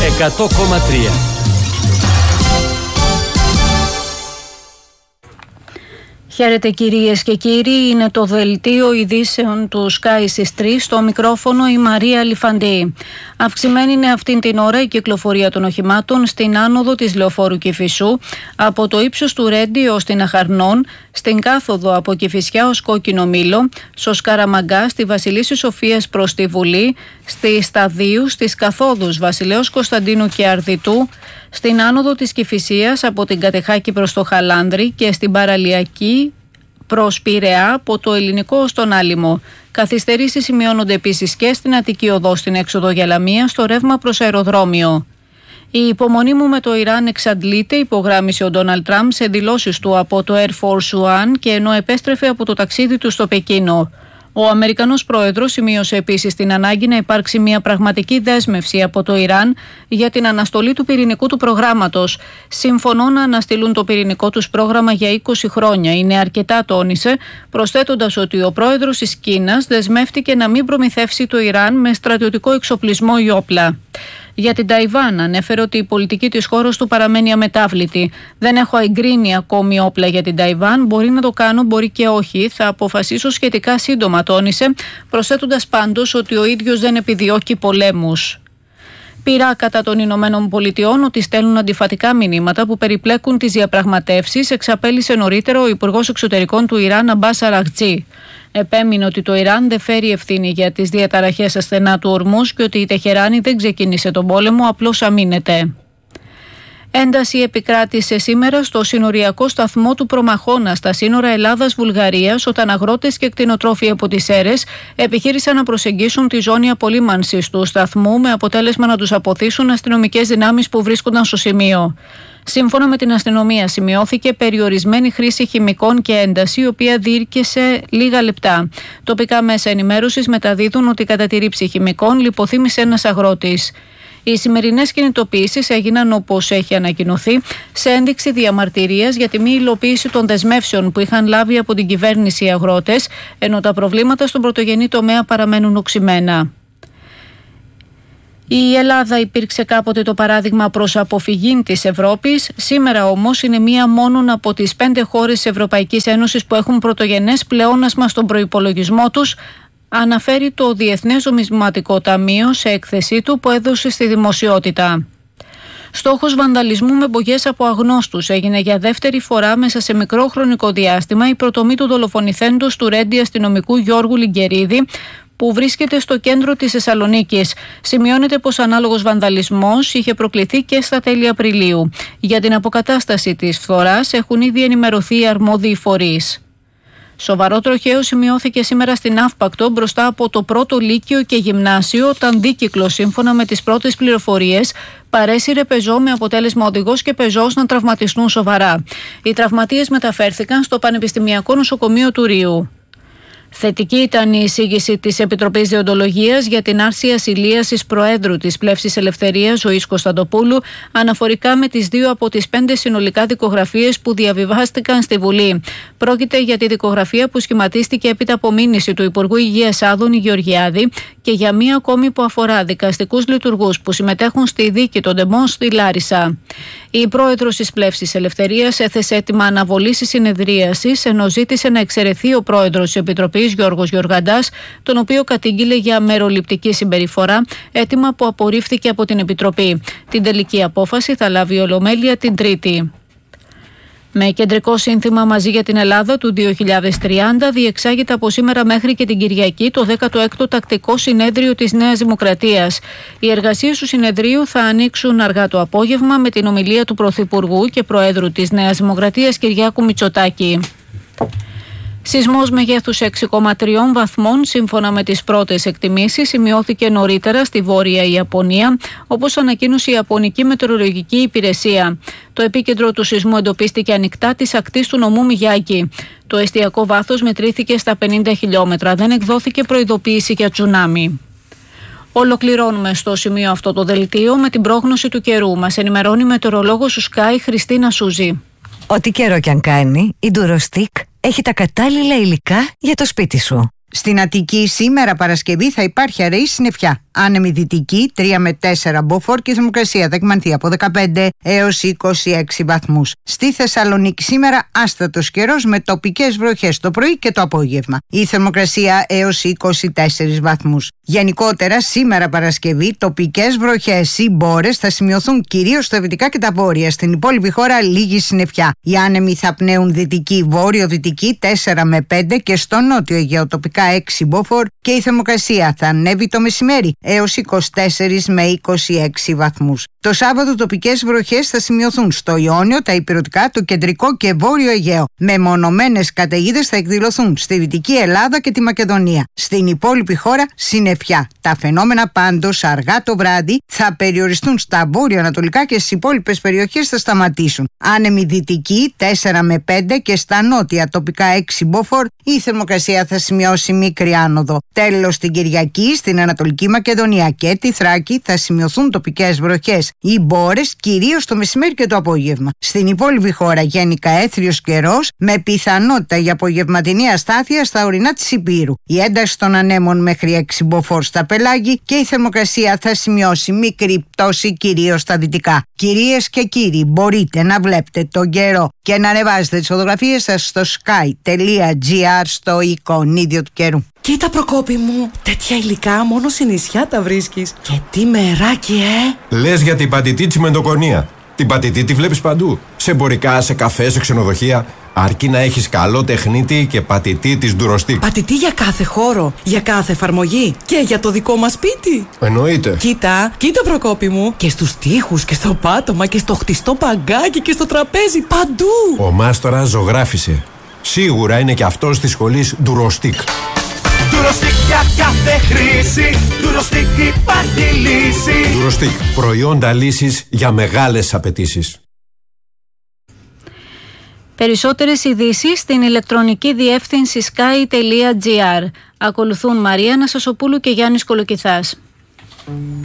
100,3. Χαίρετε κυρίες και κύριοι, είναι το δελτίο ειδήσεων του Sky στις 3, στο μικρόφωνο η Μαρία Λιφαντή. Αυξημένη είναι αυτήν την ώρα η κυκλοφορία των οχημάτων στην άνοδο της Λεωφόρου Κηφισού, από το ύψος του Ρέντι ως την Αχαρνών, στην κάθοδο από Κηφισιά ως Κόκκινο Μήλο, στο Σκαραμαγκά, στη Βασιλίσσης Σοφίας προς τη Βουλή, στη Σταδίου, στις καθόδους Βασιλέως Κωνσταντίνου και Αρδιτού, στην άνοδο της Κηφισίας από την Κατεχάκη προς το Χαλάνδρη και στην Παραλιακή προς Πειραιά από το Ελληνικό ως τον Άλυμο. Καθυστερήσεις σημειώνονται επίσης και στην Αττική Οδό στην έξοδο για Λαμία, στο ρεύμα προς αεροδρόμιο. Η υπομονή μου με το Ιράν εξαντλείται, υπογράμμισε ο Ντόναλντ Τραμπ σε δηλώσεις του από το Air Force One και ενώ επέστρεφε από το ταξίδι του στο Πεκίνο. Ο Αμερικανός πρόεδρος σημείωσε επίσης την ανάγκη να υπάρξει μια πραγματική δέσμευση από το Ιράν για την αναστολή του πυρηνικού του προγράμματος. Συμφωνώ να αναστείλουν το πυρηνικό τους πρόγραμμα για 20 χρόνια. Είναι αρκετά, τόνισε, προσθέτοντας ότι ο πρόεδρος της Κίνας δεσμεύτηκε να μην προμηθεύσει το Ιράν με στρατιωτικό εξοπλισμό ή όπλα. Για την Ταϊβάν ανέφερε ότι η πολιτική της χώρας του παραμένει αμετάβλητη. Δεν έχω εγκρίνει ακόμη όπλα για την Ταϊβάν. Μπορεί να το κάνω, μπορεί και όχι. Θα αποφασίσω σχετικά σύντομα, τόνισε, προσθέτοντας πάντως ότι ο ίδιος δεν επιδιώκει πολέμους. Πειρά κατά των Ηνωμένων Πολιτειών ότι στέλνουν αντιφατικά μηνύματα που περιπλέκουν τις διαπραγματεύσεις, εξαπέλυσε νωρίτερα ο Υπουργός Εξωτερικών του Ιράν, Αμπάς Αραγτζή. Επέμεινε ότι το Ιράν δεν φέρει ευθύνη για τις διαταραχές στα στενά του Ορμούζ και ότι η Τεχεράνη δεν ξεκίνησε τον πόλεμο, απλώς αμήνεται. Ένταση επικράτησε σήμερα στο συνοριακό σταθμό του Προμαχώνα στα σύνορα Ελλάδας-Βουλγαρίας, όταν αγρότες και κτηνοτρόφοι από τις Σέρρες επιχείρησαν να προσεγγίσουν τη ζώνη απολύμανσης του σταθμού, με αποτέλεσμα να τους αποθήσουν αστυνομικές δυνάμεις που βρίσκονταν στο σημείο. Σύμφωνα με την αστυνομία, σημειώθηκε περιορισμένη χρήση χημικών και ένταση, η οποία διήρκεσε λίγα λεπτά. Τοπικά μέσα ενημέρωσης μεταδίδουν ότι κατά τη ρήψη χημικών λιποθύμησε ένας αγρότης. Οι σημερινές κινητοποιήσεις έγιναν, όπως έχει ανακοινωθεί, σε ένδειξη διαμαρτυρίας για τη μη υλοποίηση των δεσμεύσεων που είχαν λάβει από την κυβέρνηση οι αγρότες, ενώ τα προβλήματα στον πρωτογενή τομέα παραμένουν οξυμένα. Η Ελλάδα υπήρξε κάποτε το παράδειγμα προς αποφυγή της Ευρώπης, σήμερα όμως είναι μία μόνον από τις 5 χώρες της Ευρωπαϊκής Ένωσης που έχουν πρωτογενές πλεόνασμα στον προϋπολογισμό τους, αναφέρει το Διεθνές Νομισματικό Ταμείο σε έκθεσή του που έδωσε στη δημοσιότητα. Στόχος βανδαλισμού με μπογιές από αγνώστους έγινε για δεύτερη φορά μέσα σε μικρό χρονικό διάστημα η προτομή του δολοφονηθέντος του Ρέντι αστυνομικού Γιώργου Λιγκερίδη, που βρίσκεται στο κέντρο της Θεσσαλονίκης. Σημειώνεται πως ανάλογος βανδαλισμός είχε προκληθεί και στα τέλη Απριλίου. Για την αποκατάσταση της φθοράς έχουν ήδη ενημερωθεί οι αρμόδιοι φορείς. Σοβαρό τροχαίο σημειώθηκε σήμερα στην Αύπακτο μπροστά από το πρώτο λύκειο και γυμνάσιο, όταν δίκυκλο, σύμφωνα με τις πρώτες πληροφορίες, παρέσυρε πεζό με αποτέλεσμα οδηγός και πεζός να τραυματιστούν σοβαρά. Οι τραυματίες μεταφέρθηκαν στο Πανεπιστημιακό Νοσοκομείο του Ρίου. Θετική ήταν η εισήγηση της Επιτροπής Δεοντολογίας για την άρση ασυλίασης Προέδρου της Πλεύσης Ελευθερίας, Ζωής Κωνσταντοπούλου, αναφορικά με τις 2 από τις 5 συνολικά δικογραφίες που διαβιβάστηκαν στη Βουλή. Πρόκειται για τη δικογραφία που σχηματίστηκε έπειτα από μήνυση του Υπουργού Υγείας Άδωνη Γεωργιάδη και για μία ακόμη που αφορά δικαστικούς λειτουργούς που συμμετέχουν στη δίκη των Ντεμών στη Λάρισα. Η πρόεδρος της Πλεύσης Ελευθερίας έθεσε έτοιμα αναβολής της συνεδρίασης, ενώ ζήτησε να εξαιρεθεί ο πρόεδρος της Επιτροπής, Γιώργος Γιοργαντάς, τον οποίο κατήγγειλε για μεροληπτική συμπεριφορά, αίτημα που απορρίφθηκε από την Επιτροπή. Την τελική απόφαση θα λάβει η Ολομέλεια την Τρίτη. Με κεντρικό σύνθημα «Μαζί για την Ελλάδα» του 2030 διεξάγεται από σήμερα μέχρι και την Κυριακή το 16ο τακτικό συνέδριο της Νέας Δημοκρατίας. Οι εργασίες του συνεδρίου θα ανοίξουν αργά το απόγευμα με την ομιλία του Πρωθυπουργού και Προέδρου της Νέας Δημοκρατίας Κυριάκου Μητσοτάκη. Σεισμός μεγέθους 6,3 βαθμών, σύμφωνα με τις πρώτες εκτιμήσεις, σημειώθηκε νωρίτερα στη Βόρεια Ιαπωνία, όπως ανακοίνωσε η Ιαπωνική Μετεωρολογική Υπηρεσία. Το επίκεντρο του σεισμού εντοπίστηκε ανοιχτά της ακτής του νομού Μιγιάκη. Το εστιακό βάθος μετρήθηκε στα 50 χιλιόμετρα. Δεν εκδόθηκε προειδοποίηση για τσουνάμι. Ολοκληρώνουμε στο σημείο αυτό το δελτίο με την πρόγνωση του καιρού. Μας ενημερώνει η μετεωρολόγος του Sky, Χριστίνα Σούζη. Ό,τι καιρό κι αν κάνει, η Durostick έχει τα κατάλληλα υλικά για το σπίτι σου. Στην Αττική σήμερα Παρασκευή θα υπάρχει αραιή συννεφιά. άνεμη δυτική 3 με 4 μποφόρ και η θερμοκρασία θα εκμανθεί από 15 έως 26 βαθμούς. Στη Θεσσαλονίκη σήμερα άστατος καιρός με τοπικές βροχές το πρωί και το απόγευμα. Η θερμοκρασία έως 24 βαθμούς. Γενικότερα σήμερα Παρασκευή τοπικές βροχές ή μπόρες θα σημειωθούν κυρίως στα δυτικά και τα βόρεια. Στην υπόλοιπη χώρα λίγη συννεφιά. Οι άνεμοι θα πνέουν δυτική, βόρειο-δυτική 4 με 5 και στο νότιο Αιγαίο τοπικά 6 μποφόρ και η θερμοκρασία θα ανέβει το μεσημέρι έως 24 με 26 βαθμούς. Το Σάββατο τοπικές βροχές θα σημειωθούν στο Ιόνιο, τα ηπειρωτικά, το κεντρικό και βόρειο Αιγαίο. Μεμονωμένες καταιγίδες θα εκδηλωθούν στη Δυτική Ελλάδα και τη Μακεδονία. Στην υπόλοιπη χώρα συννεφιά. Τα φαινόμενα πάντως αργά το βράδυ θα περιοριστούν στα βόρειο-ανατολικά και στις υπόλοιπες περιοχές θα σταματήσουν. Άνεμη δυτική 4 με 5 και στα νότια τοπικά 6 μποφόρ. Η θερμοκρασία θα σημειώσει μικρή άνοδο. Τέλος, την Κυριακή στην Ανατολική Μακεδονία και τη Θράκη θα σημειωθούν τοπικές βροχές ή μπόρες κυρίως το μεσημέρι και το απόγευμα. Στην υπόλοιπη χώρα γενικά έθριος καιρός με πιθανότητα για απογευματινή αστάθεια στα ορεινά της Υπήρου. Η ένταση των ανέμων μέχρι 6 μποφόρ στα πελάγη και η θερμοκρασία θα σημειώσει μικρή πτώση κυρίως στα δυτικά. Κυρίες και κύριοι, μπορείτε να βλέπετε τον καιρό και να ανεβάζετε τις φωτογραφίες σας στο sky.gr στο εικονίδιο του καιρού. Κοίτα Προκόπη μου, τέτοια υλικά μόνο σε νησιά τα βρίσκεις. Και τι μεράκι, Λες για την πατητή τσιμεντοκονία. Την πατητή τη βλέπεις παντού. Σε εμπορικά, σε καφέ, σε ξενοδοχεία. Αρκεί να έχεις καλό τεχνίτη και πατητή της Durostic. Πατητή για κάθε χώρο, για κάθε εφαρμογή και για το δικό μας σπίτι. Εννοείται. Κοίτα Προκόπη μου, και στους τοίχους και στο πάτωμα και στο χτιστό παγκάκι και στο τραπέζι, παντού. Ο μάστορας ζωγράφισε. Σίγουρα είναι και αυτός της σχολής Durostic. Durostic για κάθε χρήση. Durostic υπάρχει λύση. Durostic. Προϊόντα λύσης για μεγάλες απαιτήσεις. Περισσότερες ειδήσεις στην ηλεκτρονική διεύθυνση sky.gr. Ακολουθούν Μαρία Αναστασοπούλου και Γιάννης Κολοκυθάς.